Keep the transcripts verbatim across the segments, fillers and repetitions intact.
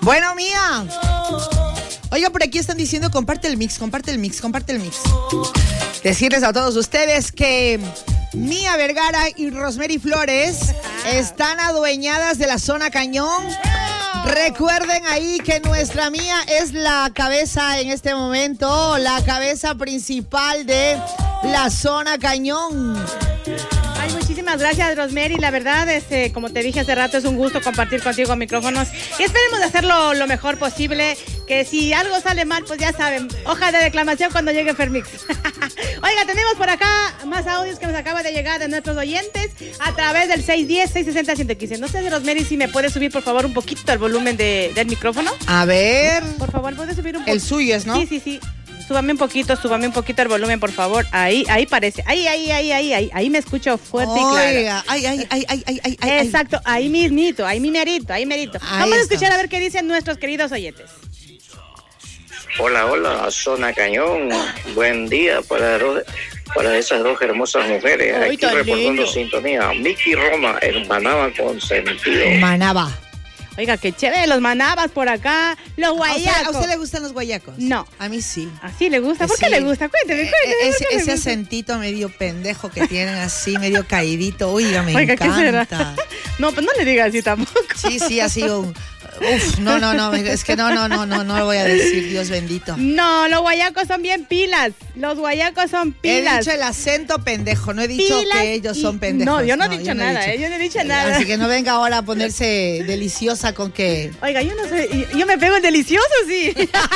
Bueno, Mía. Oiga, por aquí están diciendo comparte el mix, comparte el mix, comparte el mix. Decirles a todos ustedes que Mía Vergara y Rosemary Flores están adueñadas de la zona Cañón. Recuerden ahí que nuestra Mía es la cabeza en este momento, la cabeza principal de la zona Cañón. Ay, muchísimas gracias, Rosemary. La verdad, este, como te dije hace rato, es un gusto compartir contigo micrófonos y esperemos hacerlo lo mejor posible. Que si algo sale mal, pues ya saben, hoja de reclamación cuando llegue Fermix. Oiga, tenemos por acá más audios que nos acaba de llegar de nuestros oyentes a través del seis uno cero, seis seis cero, uno uno uno. No sé, Rosemary, si me puedes subir, por favor, un poquito el volumen de, del micrófono. A ver. Por favor, ¿puedes subir un poquito? El suyo es, ¿no? Sí, sí, sí. Súbame un poquito, súbame un poquito el volumen, por favor. Ahí, ahí parece. Ahí, ahí, ahí, ahí, ahí. Ahí me escucho fuerte Oiga, y claro. Ay, ay, ay, ay, ay, ay, ay. Exacto, ahí mismito, ahí mimerito, ahí merito. Ahí Vamos a está. escuchar a ver qué dicen nuestros queridos oyentes. Hola, hola, Zona Cañón. Buen día para, para esas dos hermosas mujeres. Ay, Aquí tan reportando lindo. sintonía. Miki Roma, hermanaba con sentido. Manaba. Oiga, qué chévere, los manabas por acá, los ¿A usted, guayacos. ¿A usted le gustan los guayacos? No. A mí sí. ¿Así le gusta? ¿Por Sí. qué le gusta? Cuénteme, cuénteme. E- ¿por Ese, qué le ese gusta? acentito medio pendejo que tienen así, medio caidito. Oiga, me Oiga, ¿qué será? encanta. No, pues no le diga así tampoco. Sí, sí, ha sido un... Uf, no, no, no, es que no, no, no, no, no lo voy a decir, Dios bendito. No, los guayacos son bien pilas. Los guayacos son He pilas. dicho el acento pendejo, no he dicho Pilas que ellos y- son pendejos. No, yo no he dicho nada, he eh, yo no he dicho nada. Así que no venga ahora a ponerse deliciosa con que... Oiga, yo no sé, yo me pego el delicioso, sí.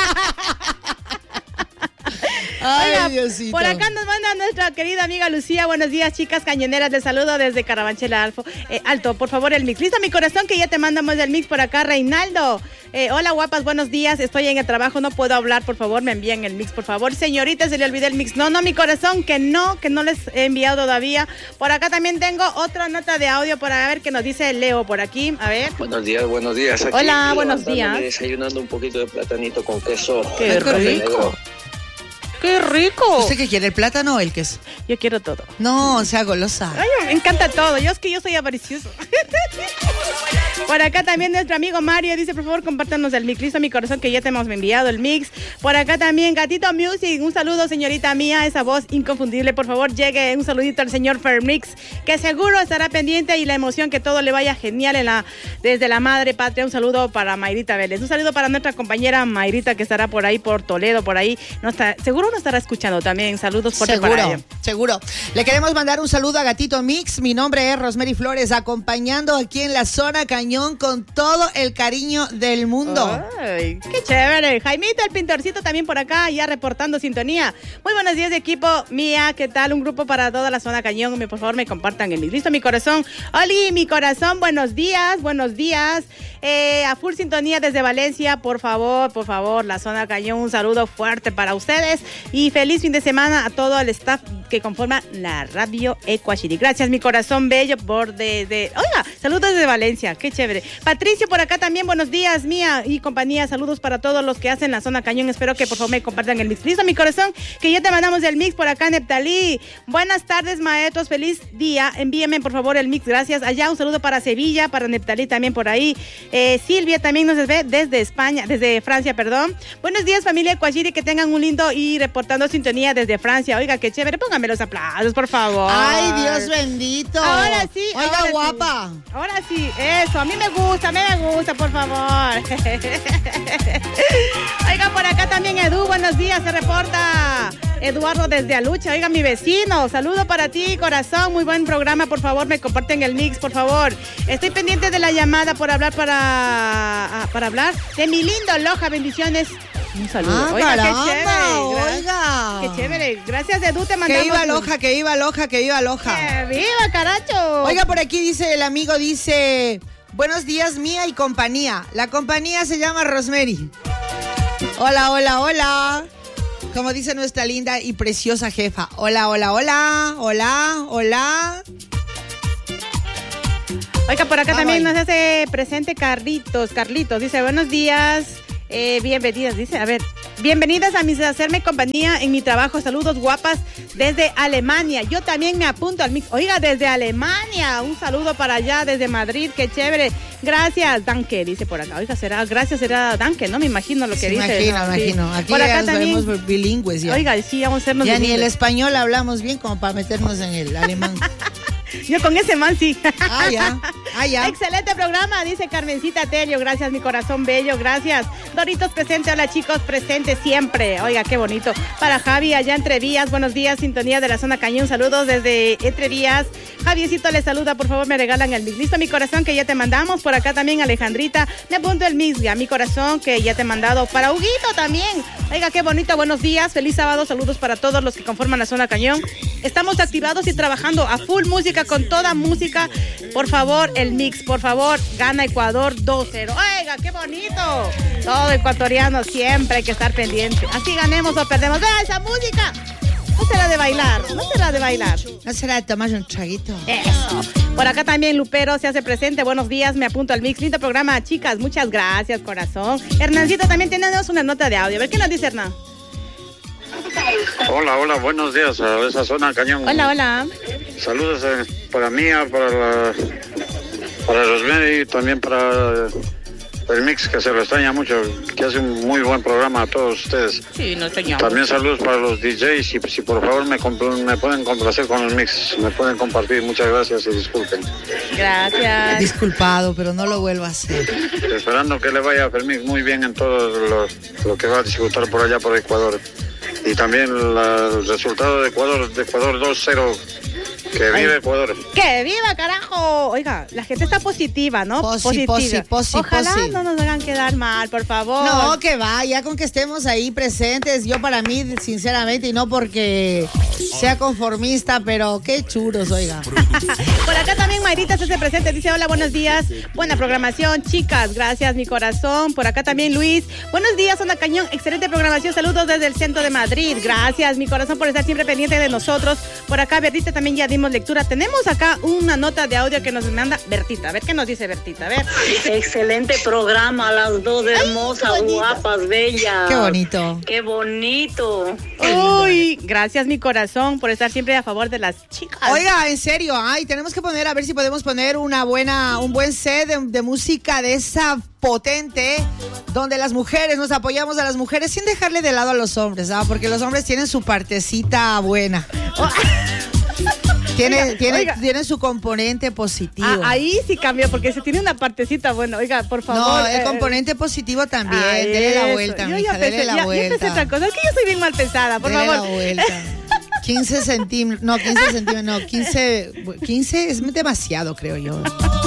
Ay, Oiga, Diosito. por acá nos manda nuestra querida amiga Lucía. Buenos días, chicas cañoneras. Les saludo desde Carabanchel Alto. Eh, Alto, por favor, el mix. Listo, mi corazón, que ya te mandamos el mix por acá, Reinaldo. Eh, hola, guapas, buenos días. Estoy en el trabajo, no puedo hablar. Por favor, me envían el mix, por favor. Señorita, se le olvidó el mix. No, no, mi corazón, que no, que no les he enviado todavía. Por acá también tengo otra nota de audio para ver qué nos dice Leo por aquí. A ver. Buenos días, buenos días. Aquí Hola, buenos levantándome, días. Desayunando un poquito de platanito con queso. Qué Ay, qué rico. rico. ¡Qué rico! ¿Usted qué quiere, el plátano o el queso? Yo quiero todo. No, sea golosa. Ay, me encanta todo. Yo es que yo soy avaricioso. Por acá también nuestro amigo Mario dice, por favor, compártanos el mix. Listo, mi corazón, que ya te hemos enviado el mix. Por acá también Gatito Music. Un saludo, señorita mía, esa voz inconfundible. Por favor, llegue un saludito al señor Fermix, que seguro estará pendiente y la emoción que todo le vaya genial en la, desde la madre patria. Un saludo para Mayrita Vélez. Un saludo para nuestra compañera Mayrita, que estará por ahí, por Toledo, por ahí. No está, seguro nos estará escuchando también. Saludos por Seguro, seguro. Le queremos mandar un saludo a Gatito Mix. Mi nombre es Rosemary Flores, acompañando aquí en la zona Cañón con todo el cariño del mundo. Ay, qué chévere. Jaimito, el pintorcito, también por acá, ya reportando sintonía. Muy buenos días, equipo. Mía, ¿qué tal? Un grupo para toda la zona Cañón. Me, por favor, me compartan el listo, mi corazón. Oli, mi corazón, buenos días, buenos días. Eh, a full sintonía desde Valencia, por favor, por favor, la zona Cañón. Un saludo fuerte para ustedes y feliz fin de semana a todo el staff que conforma la radio Ecuachiri. Gracias, mi corazón bello, por de, de... Oiga, saludos desde Valencia, qué chévere. Patricio por acá también, buenos días, Mía y compañía. Saludos para todos los que hacen la zona Cañón. Espero que por favor me compartan el mix. Listo, mi corazón, que ya te mandamos el mix por acá, Neptalí. Buenas tardes, maestros, feliz día. Envíenme por favor el mix, gracias. Allá un saludo para Sevilla, para Neptalí también por ahí. Eh, Silvia también nos ve desde España, desde Francia, perdón. Buenos días, familia Ecuachiri, que tengan un lindo y reportando sintonía desde Francia. Oiga, qué chévere, pónganme los aplausos, por favor. Ay, Dios bendito. Ahora sí, Oiga, ahora guapa. Sí. Ahora sí, eso, a mí me gusta, a mí me gusta, por favor. Oiga, por acá también Edu, buenos días, se reporta Eduardo desde Alucha. Oiga, mi vecino, saludo para ti, corazón, muy buen programa, por favor, me comparten el mix, por favor. Estoy pendiente de la llamada por hablar para, para hablar de mi lindo Loja, bendiciones. Un saludo. Ah, Oiga, caramba, qué chévere. oiga. Qué chévere. Gracias, Edu, te mandamos. Que viva Loja, que viva Loja, que viva Loja. ¡Que viva, caracho! Oiga, por aquí dice el amigo, dice, buenos días, Mía y compañía. La compañía se llama Rosemary. Hola, hola, hola. Como dice nuestra linda y preciosa jefa. Hola, hola, hola, hola, hola. Oiga, por acá Ah, también voy. nos hace presente Carlitos. Carlitos dice, buenos días. Eh, bienvenidas, dice, a ver, bienvenidas a mis hacerme compañía en mi trabajo. Saludos guapas desde Alemania. Yo también me apunto al mix. Oiga, desde Alemania, un saludo para allá, desde Madrid, qué chévere. Gracias, Danke, dice por acá. Oiga, será, gracias, será Danke, ¿no? Me imagino lo que sí, dice. Imagino, ¿no? imagino. Sí. Aquí por ya acá nos también. vemos bilingües ya. Oiga, sí, vamos a hacernos Ya bilingües. ni el español hablamos bien como para meternos en el alemán. Yo con ese man sí. Ah, ya. Ah, ya. Excelente programa, dice Carmencita Tello. Gracias, mi corazón bello. Gracias. Doritos presente. Hola, chicos, presente siempre. Oiga, qué bonito. Para Javi, allá entre Vías. Buenos días, sintonía de la zona Cañón. Saludos desde Entre Vías. Javiecito le saluda. Por favor, me regalan el mix. Listo, mi corazón, que ya te mandamos. Por acá también, Alejandrita. Me apunto el mix. Ya, mi corazón, que ya te he mandado. Para Huguito también. Oiga, qué bonito. Buenos días. Feliz sábado. Saludos para todos los que conforman la zona Cañón. Estamos activados y trabajando a full música, con toda música. Por favor, el mix, por favor, gana Ecuador dos cero. Oiga, qué bonito. Todo ecuatoriano, siempre hay que estar pendiente. Así ganemos o perdemos. ¡Vea esa música! No será de bailar, no será de bailar. ¿No será de tomar un traguito? Eso. Por acá también Lupero se hace presente. Buenos días, me apunto al mix. Lindo programa, chicas. Muchas gracias, corazón. Hernancito, también tenemos una nota de audio. A ver, ¿qué nos dice Hernán? Hola, hola, buenos días a esa zona Cañón. Hola, hola. Saludos eh, para Mía, para la, para Rosemary y también para el mix, que se lo extraña mucho, que hace un muy buen programa a todos ustedes. Sí, nos extrañamos. También saludos para los D Js, y si por favor me, me pueden complacer con el mix, me pueden compartir. Muchas gracias y disculpen. Gracias. Disculpado, pero no lo vuelvo a hacer. Esperando que le vaya a Fermín muy bien en todo lo, lo que va a disfrutar por allá por Ecuador. Y también la, el resultado de Ecuador, de Ecuador dos cero. Que vive Ecuador. ¡Que viva, carajo! Oiga, la gente está positiva, ¿no? Posi, positiva. posi, posi, Ojalá posi. no nos hagan quedar mal, por favor. No, que va, ya con que estemos ahí presentes, yo para mí, sinceramente, y no porque sea conformista, pero qué churos, oiga. Por acá también Mayrita se hace presente, dice, hola, buenos días, buena programación, chicas, gracias, mi corazón. Por acá también Luis, buenos días, Zona Cañón, excelente programación, saludos desde el centro de Madrid, gracias, mi corazón, por estar siempre pendiente de nosotros. Por acá, Bertita, también ya dimos lectura. Tenemos acá una nota de audio que nos manda Bertita. A ver, ¿qué nos dice Bertita? A ver. Excelente programa, las dos hermosas, Ay, guapas, bellas. Qué bonito. Qué bonito. Uy, gracias, mi corazón, por estar siempre a favor de las chicas. Oiga, en serio, ay, tenemos que poner, a ver si podemos poner una buena, un buen set de, de música de esa potente, donde las mujeres nos apoyamos a las mujeres sin dejarle de lado a los hombres, ¿ah? Porque los hombres tienen su partecita buena. Oh. Tiene, Oiga, tiene, oiga. tiene su componente positivo. Ah, ahí sí cambió, porque se tiene una partecita buena. Oiga, por favor. No, el eh, componente positivo también. ah, Dele la eso. vuelta, Yo mija, ya dele pensé, la ya, vuelta. Ya pensé otra cosa. Es que yo soy bien mal pensada, por Dele favor. la vuelta. quince centímetros, no, quince centímetros, no, quince, quince es demasiado, creo yo.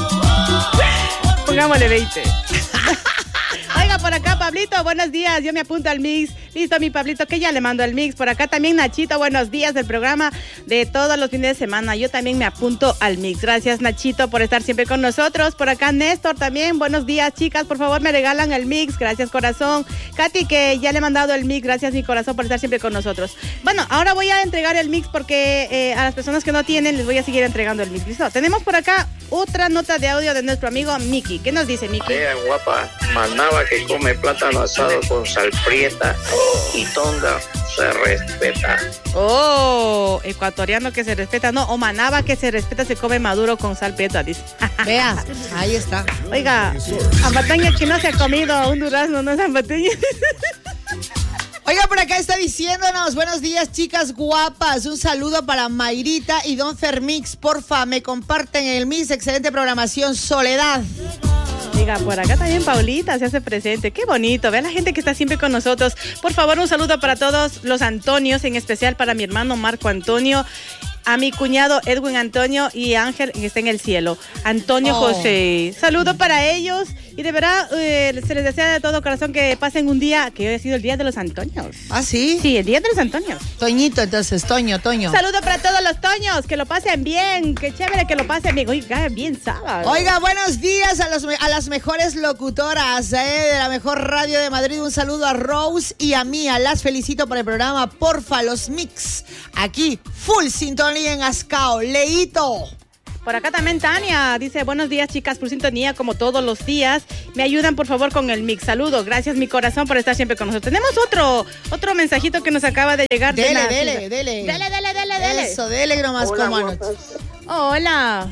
Pongámosle veinte. Oiga, por acá, Pablito, buenos días. Yo me apunto al mix. Listo, mi Pablito, que ya le mando el mix. Por acá también Nachito, buenos días del programa de todos los fines de semana. Yo también me apunto al mix. Gracias, Nachito, por estar siempre con nosotros. Por acá Néstor también, buenos días, chicas. Por favor, me regalan el mix. Gracias, corazón. Katy, que ya le he mandado el mix. Gracias, mi corazón, por estar siempre con nosotros. Bueno, ahora voy a entregar el mix porque eh, a las personas que no tienen les voy a seguir entregando el mix. Listo. Tenemos por acá otra nota de audio de nuestro amigo Miki. ¿Qué nos dice, Miki? Vea, guapa, Manaba que come plátano asado con sal prieta y tonga, se respeta. Oh, ecuatoriano que se respeta, no, o Manaba que se respeta, se come maduro con sal prieta, dice. Vea, ahí está. Oiga, Ambateña que no se ha comido un durazno, no es Ambateña. Oiga, por acá está diciéndonos, buenos días, chicas guapas. Un saludo para Mayrita y Don Fermix. Porfa, me comparten el mix. Excelente programación, Soledad. Oiga, por acá también Paulita se hace presente. Qué bonito, ve a la gente que está siempre con nosotros. Por favor, un saludo para todos los Antonios, en especial para mi hermano Marco Antonio, a mi cuñado Edwin Antonio y Ángel, que está en el cielo. Antonio Oh. José. Saludo para ellos y de verdad eh, se les desea de todo corazón que pasen un día, que hoy ha sido el día de los Antonios. ¿Ah, sí? Sí, el día de los Antonios. Toñito, entonces, Toño, Toño. Saludo para todos los Toños, que lo pasen bien, qué chévere que lo pasen bien. Oiga, bien sábado. Oiga, buenos días a, los, a las mejores locutoras eh, de la mejor radio de Madrid. Un saludo a Rose y a Mía. Las felicito por el programa. Porfa, los mix. Aquí, full sintonía en Ascao. Leito. Por acá también Tania dice, buenos días chicas, por sintonía como todos los días. Me ayudan por favor con el mix. Saludos, gracias mi corazón por estar siempre con nosotros. Tenemos otro otro mensajito que nos acaba de llegar. Dele, de la... dele, dele. Dele, dele, dele, dele. Eso, dele nomás, Hola, cómo no. guapas. Hola.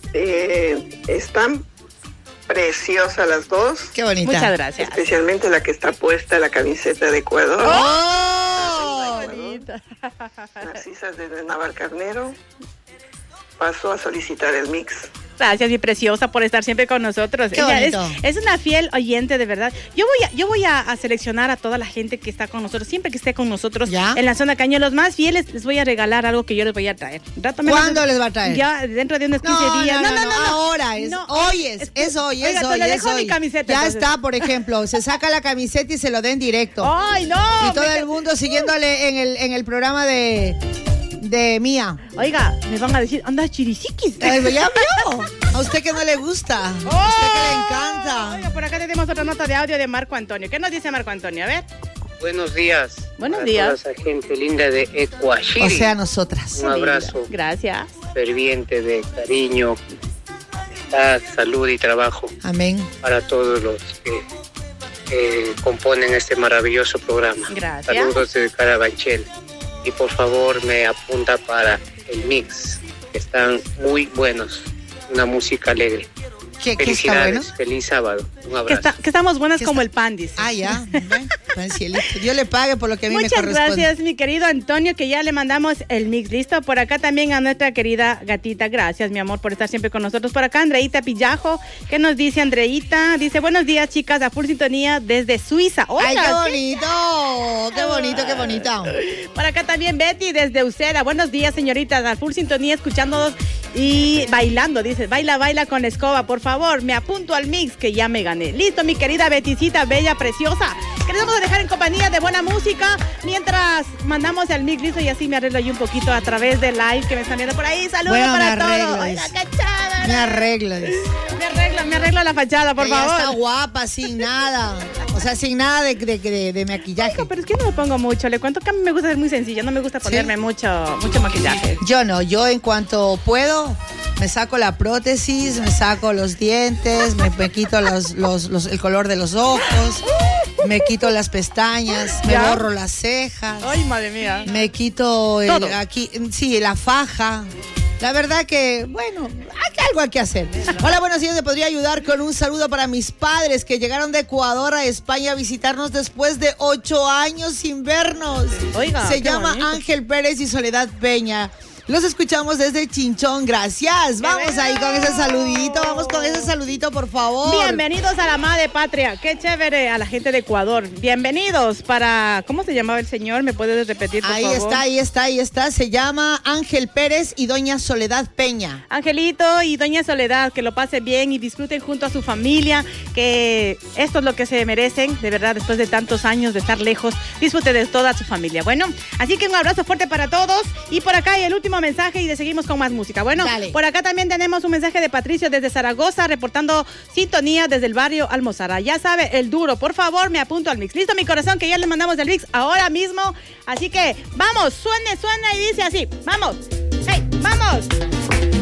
Eh, están preciosas las dos, Qué bonita. Muchas gracias. especialmente la que está puesta la camiseta de Ecuador. ¡Oh! Bonita. Narcisas desde Navalcarnero pasó a solicitar el mix. Gracias, mi preciosa, por estar siempre con nosotros. Qué Ella es, bonito. es una fiel oyente, de verdad. Yo voy a, yo voy a, a seleccionar a toda la gente que está con nosotros, siempre que esté con nosotros ¿Ya? en la zona Cañón. Los más fieles les voy a regalar algo que yo les voy a traer. Rato menos- ¿Cuándo les va a traer? Ya, dentro de unos quince No, días. no, no, no, ahora es, No, hoy es, es- es hoy, es Oiga, te hoy, le es dejo mi hoy. camiseta, Ya entonces. está, por ejemplo, se saca la camiseta y se lo den directo. ¡Ay, no! y todo Me- el mundo siguiéndole en el, en el programa de, de Mía. Oiga, me van a decir, anda chirisiquis. Ay, pues ya vio. A usted que no le gusta. A usted que le encanta. Oiga, por acá tenemos otra nota de audio de Marco Antonio. ¿Qué nos dice Marco Antonio? A ver. Buenos días. Buenos a días. toda esa gente linda de Ecuachiri. O sea, nosotras. Un abrazo Gracias. ferviente de cariño, amistad, salud y trabajo Amén. para todos los que eh, componen este maravilloso programa. Gracias. Saludos desde Carabanchel. Y por favor me apunta para el mix, que están muy buenos. Una música alegre. ¿Qué, qué está bueno? Felicidades, feliz sábado. Un Que, abrazo. está- que estamos buenas ¿Qué como está? el pan, dice. Ah, ya. Bueno, pues, cielito. Dios le pague por lo que a mí Muchas me corresponde. gracias, mi querido Antonio, que ya le mandamos el mix. Listo. Por acá también a nuestra querida gatita. Gracias, mi amor, por estar siempre con nosotros. Por acá, Andreita Pillajo. ¿Qué nos dice Andreita? Dice, buenos días, chicas, a full sintonía desde Suiza. Hola, Ay, qué ¿qué? bonito. Qué bonito, qué bonito. Por acá también Betty desde Usera. Buenos días, señoritas. A full sintonía, escuchándonos y bailando. Dice, baila, baila con escoba. Por favor, me apunto al mix que ya me gané. Listo, mi querida Bettycita, bella, preciosa. Queremos dejar en compañía de buena música mientras mandamos el mix listo y así me arreglo yo un poquito a través del live que me están viendo por ahí. Saludos Bueno, para me arreglo, todos. Oiga, dice. qué chévere. Me arreglo. dice. Me arreglo, me arreglo la fachada, por Ella favor. está guapa, sin nada. O sea, sin nada de, de, de, de maquillaje. Oiga, pero es que no me pongo mucho. Le cuento que a mí me gusta ser muy sencilla. No me gusta ponerme mucho, mucho maquillaje. Yo no, yo en cuanto puedo, me saco la prótesis, me saco los dientes, me, me quito los, los, los- el color de los ojos, me quito las pestañas, me ¿Ya? borro las cejas, Ay, madre mía. me quito el- Todo. aquí, sí, la faja. La verdad que, bueno, hay algo hay que hacer. Hola, buenos días. ¿Me podría ayudar con un saludo para mis padres que llegaron de Ecuador a España a visitarnos después de ocho años sin vernos? Oiga, Se qué llama bonito. Ángel Pérez y Soledad Peña. Los escuchamos desde Chinchón, gracias. Vamos ahí con ese saludito, vamos con ese saludito, por favor. Bienvenidos a la madre patria. Qué chévere a la gente de Ecuador. Bienvenidos para... ¿Cómo se llamaba el señor? ¿Me puedes repetir, por Ahí favor? está, ahí está, ahí está. Se llama Ángel Pérez y doña Soledad Peña. Angelito y doña Soledad, que lo pasen bien y disfruten junto a su familia, que esto es lo que se merecen, de verdad, después de tantos años de estar lejos, disfrute de toda su familia. Bueno, así que un abrazo fuerte para todos y por acá hay el último mensaje y le seguimos con más música. Bueno, Dale. por acá también tenemos un mensaje de Patricio desde Zaragoza, reportando sintonía desde el barrio Almozara. Ya sabe, el duro, por favor, me apunto al mix. Listo, mi corazón, que ya le mandamos el mix ahora mismo. Así que, vamos, suene, suena y dice así, vamos, hey, vamos.